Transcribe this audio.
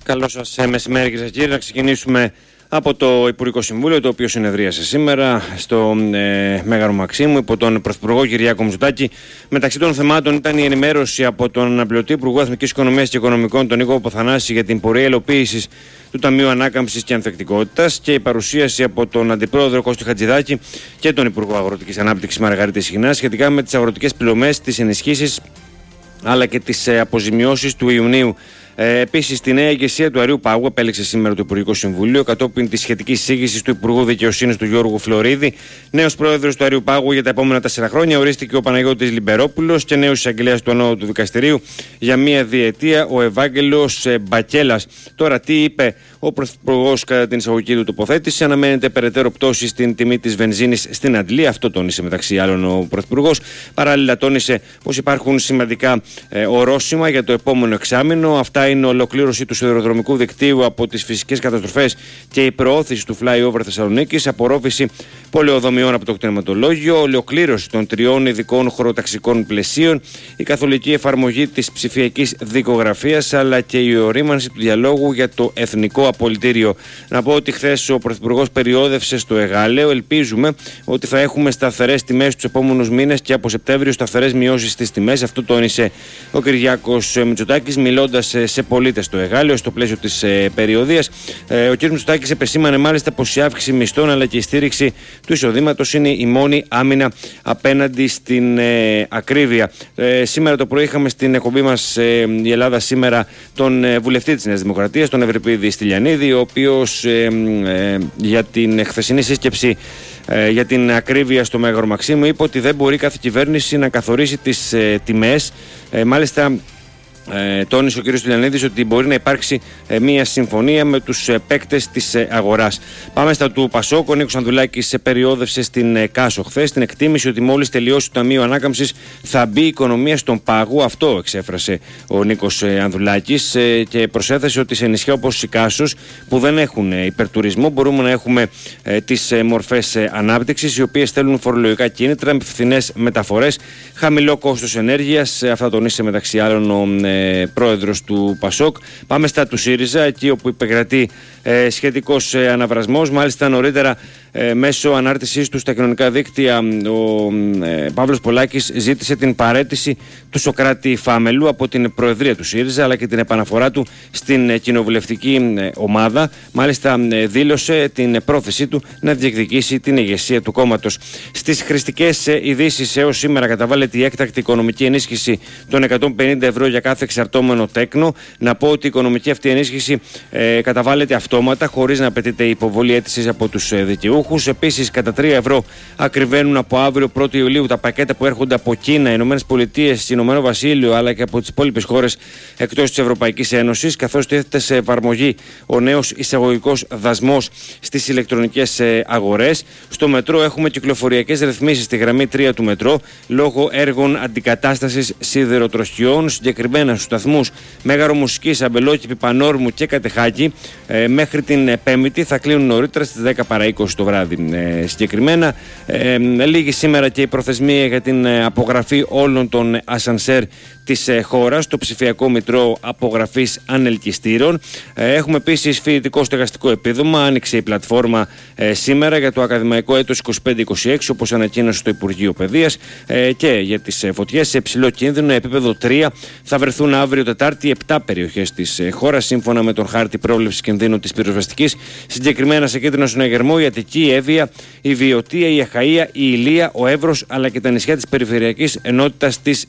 Καλό σας μεσημέρι, κυρίες και κύριοι. Να ξεκινήσουμε από το Υπουργικό Συμβούλιο, το οποίο συνεδρίασε σήμερα στο Μέγαρο Μαξίμου υπό τον Πρωθυπουργό Κυριάκο Μητσοτάκη. Μεταξύ των θεμάτων ήταν η ενημέρωση από τον αναπληρωτή Υπουργό Εθνικής Οικονομίας και Οικονομικών, τον Νίκο Παπαθανάση, για την πορεία υλοποίησης του Ταμείου Ανάκαμψης και Ανθεκτικότητας και η παρουσίαση από τον Αντιπρόεδρο Κώστη Χατζηδάκη και τον Υπουργό Αγροτικής Ανάπτυξης Μαργαρίτη Σιγνά σχετικά με τις αγροτικές πληρωμές, τις ενισχύσεις αλλά και τις αποζημιώσεις του Ιουνίου. Επίσης, τη νέα ηγεσία του Αριού Πάγου επέλεξε σήμερα το Υπουργικό Συμβούλιο κατόπιν της σχετικής εισήγησης του Υπουργού Δικαιοσύνης του Γιώργου Φλωρίδη. Νέος πρόεδρος του Αριού Πάγου για τα επόμενα 4 χρόνια ορίστηκε ο Παναγιώτης Λιμπερόπουλος και νέος εισαγγελέας του Ανώτατου Δικαστηρίου για μία διετία ο Ευάγγελος Μπακέλας. Τώρα, τι είπε ο Πρωθυπουργός κατά την εισαγωγική του τοποθέτηση? Αναμένεται περαιτέρω πτώση στην τιμή της βενζίνης στην Αντλία. Αυτό τόνισε μεταξύ άλλων ο Πρωθυπουργός. Παράλληλα, τόνισε πως υπάρχουν σημαντικά ορόσημα για το επόμενο εξάμηνο. Αυτά είναι ολοκλήρωση του σιδηροδρομικού δικτύου από τις φυσικές καταστροφές και η προώθηση του flyover Θεσσαλονίκης, απορρόφηση πολεοδομιών από το κτηνηματολόγιο, ολοκλήρωση των 3 ειδικών χωροταξικών πλαισίων, η καθολική εφαρμογή της ψηφιακής δικογραφίας, αλλά και η ορίμανση του διαλόγου για το εθνικό απολυτήριο. Να πω ότι χθες ο Πρωθυπουργός περιόδευσε στο Εγάλεο. Ελπίζουμε ότι θα έχουμε σταθερές τιμές τους επόμενους μήνες και από Σεπτέμβριο σταθερές μειώσεις στις τιμές. Αυτό τόνισε ο Κυριάκος Μητσοτάκης, μιλώντας σε πολίτες στο Εγάλεο στο πλαίσιο της περιοδίας. Ο κ. Μητσοτάκης επεσήμανε μάλιστα πως η αύξηση μισθών αλλά και η στήριξη του εισοδήματος είναι η μόνη άμυνα απέναντι στην ακρίβεια. Σήμερα το πρωί είχαμε στην εκπομπή μας η Ελλάδα σήμερα τον βουλευτή της Νέας Δημοκρατίας, τον Ευρυπίδη Στυλιανίδη, ο οποίος για την χθεσινή σύσκεψη για την ακρίβεια στο Μέγαρο Μαξίμου είπε ότι δεν μπορεί κάθε κυβέρνηση να καθορίσει τις τιμές. Μάλιστα, τόνισε ο κ. Στυλιανίδης ότι μπορεί να υπάρξει μια συμφωνία με τους παίκτες της αγοράς. Πάμε στα του Πασόκ. Ο Νίκος Ανδουλάκης περιόδευσε στην Κάσο χθες την εκτίμηση ότι μόλις τελειώσει το Ταμείο Ανάκαμψης θα μπει η οικονομία στον πάγο. Αυτό εξέφρασε ο Νίκος Ανδουλάκης και προσέθεσε ότι σε νησιά όπως η Κάσος, που δεν έχουν υπερτουρισμό, μπορούμε να έχουμε τις μορφές ανάπτυξης, οι οποίες θέλουν φορολογικά κίνητρα με φθηνές μεταφορές, χαμηλό κόστος ενέργειας. Αυτά τονίσε μεταξύ άλλων ο πρόεδρος του Πασόκ. Πάμε στα του ΣΥΡΙΖΑ, εκεί όπου υπεκρατεί σχετικός αναβρασμός. Μάλιστα, νωρίτερα μέσω ανάρτησής του στα κοινωνικά δίκτυα ο Παύλος Πολάκης ζήτησε την παραίτηση του Σωκράτη Φάμελου από την Προεδρία του ΣΥΡΙΖΑ αλλά και την επαναφορά του στην κοινοβουλευτική ομάδα. Μάλιστα, δήλωσε την πρόθεσή του να διεκδικήσει την ηγεσία του κόμματος. Στις χρηστικές ειδήσεις, έως σήμερα καταβάλλεται η έκτακτη οικονομική ενίσχυση των 150 ευρώ για κάθε εξαρτώμενο τέκνο. Να πω ότι η οικονομική αυτή ενίσχυση καταβάλλεται αυτόματα, χωρίς να απαιτείται η υποβολή αίτησης από τους δικαιούχους. Επίσης, κατά 3 ευρώ ακριβένουν από αύριο 1η Ιουλίου τα πακέτα που έρχονται από Κίνα, Ηνωμένες Πολιτείες, Ηνωμένο Βασίλειο αλλά και από τις υπόλοιπες χώρες εκτός της Ευρωπαϊκής Ένωσης, καθώς τίθεται σε εφαρμογή ο νέος εισαγωγικός δασμός στις ηλεκτρονικές αγορές. Στο μετρό έχουμε κυκλοφοριακές ρυθμίσεις στη γραμμή 3 του μετρό λόγω έργων αντικατάστασης σιδηροτροχιών, συγκεκριμένα στους σταθμούς Μέγαρο Μουσικής, Αμπελόκηπη, Πανόρμου και Κατεχάκη. Μέχρι την Πέμπτη θα κλείνουν νωρίτερα στις 10 παρά 20 το βράδυ. Συγκεκριμένα, λίγη σήμερα και η προθεσμία για την απογραφή όλων των ασανσέρ της χώρας, το ψηφιακό μητρό απογραφής ανελκυστήρων. Έχουμε επίσης φοιτητικό στεγαστικό επίδομα. Άνοιξε η πλατφόρμα σήμερα για το ακαδημαϊκό έτος 25-26, όπως ανακοίνωσε το Υπουργείο Παιδείας, και για τις φωτιές σε υψηλό κίνδυνο επίπεδο 3 θα βρεθούν αύριο Τετάρτη 7 περιοχές της χώρας, σύμφωνα με τον χάρτη πρόληψης κινδύνου της πυροσβεστικής. Συγκεκριμένα σε κίνδυνο συναγερμό η Αττική, η Εύβοια, η Βιωτία, η Αχαΐα, η Ηλία, ο Εύρος αλλά και τα νησιά της περιφερειακής ενότητας της